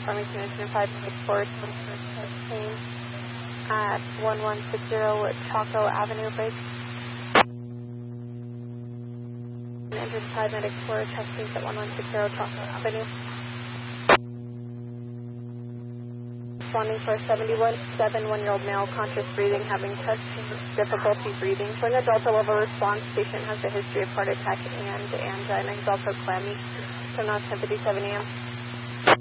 Farmington Incident 564, testing at 1160 Chaco Avenue Bridge. Injured paramedic 4 testing at 1160 Chaco Avenue. Responding for 71-year-old male, conscious breathing, having chest difficulty breathing. Showing a Delta level response. Patient has a history of heart attack and angina. He's also clammy. So now 10:57 a.m.